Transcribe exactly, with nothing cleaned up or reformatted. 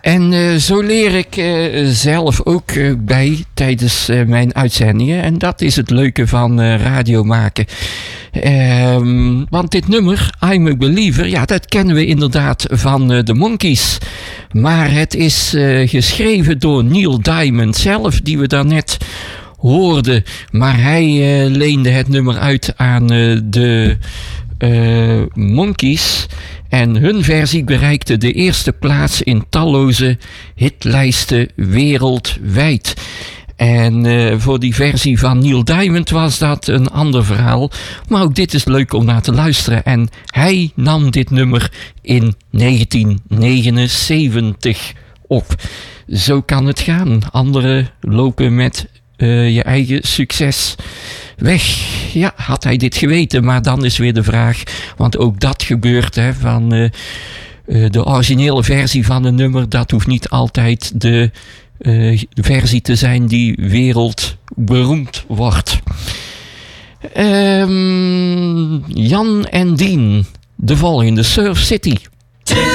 En uh, zo leer ik uh, zelf ook uh, bij tijdens uh, mijn uitzendingen. En dat is het leuke van uh, radio maken. Um, want dit nummer, I'm a Believer, ja, dat kennen we inderdaad van uh, de Monkees. Maar het is uh, geschreven door Neil Diamond zelf, die we daarnet hoorden. Maar hij uh, leende het nummer uit aan uh, de uh, Monkees. En hun versie bereikte de eerste plaats in talloze hitlijsten wereldwijd. En uh, voor die versie van Neil Diamond was dat een ander verhaal. Maar ook dit is leuk om naar te luisteren. En hij nam dit nummer in negentien negenenzeventig op. Zo kan het gaan. Anderen lopen met uh, je eigen succes weg. Ja, had hij dit geweten? Maar dan is weer de vraag, want ook dat gebeurt, hè, van uh, uh, de originele versie van een nummer, dat hoeft niet altijd de uh, versie te zijn die wereldberoemd wordt. Um, Jan en Dien, de volgende, Surf City.